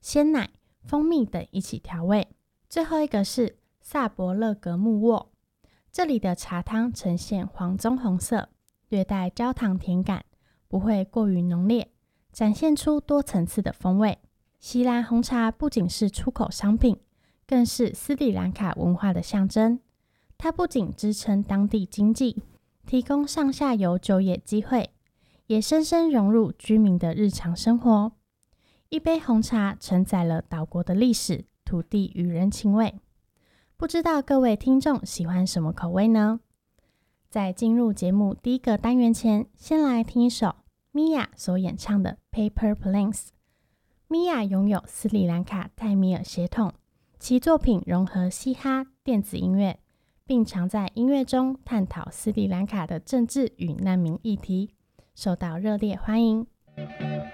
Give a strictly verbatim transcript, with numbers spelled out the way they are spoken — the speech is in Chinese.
鲜奶、蜂蜜等一起调味。最后一个是萨博勒格木沃，这里的茶汤呈现黄棕红色，略带焦糖甜感，不会过于浓烈，展现出多层次的风味。锡兰红茶不仅是出口商品，更是斯里兰卡文化的象征。它不仅支撑当地经济，提供上下游就业机会，也深深融入居民的日常生活。一杯红茶承载了岛国的历史、土地与人情味。不知道各位听众喜欢什么口味呢？在进入节目第一个单元前，先来听一首 Mia 所演唱的 Paper Planes。Mia 拥有斯里兰卡泰米尔血统，其作品融合嘻哈、电子音乐，并常在音乐中探讨斯里兰卡的政治与难民议题，受到热烈欢迎。